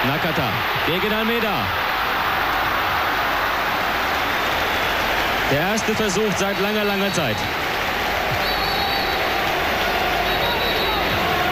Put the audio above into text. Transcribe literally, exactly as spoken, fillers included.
Nakata gegen Almeida. Der erste Versuch seit langer, langer Zeit.